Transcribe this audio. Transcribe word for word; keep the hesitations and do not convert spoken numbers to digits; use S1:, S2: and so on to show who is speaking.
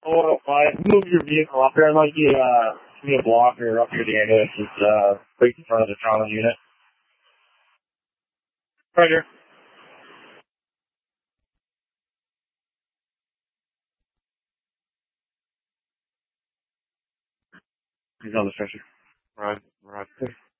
S1: Oh, I moved your vehicle up here. I'd like you, uh, give me a block or up here the ambulance. It's, uh, right in front of the trauma unit. Right here. He's on the stretcher. Right, right.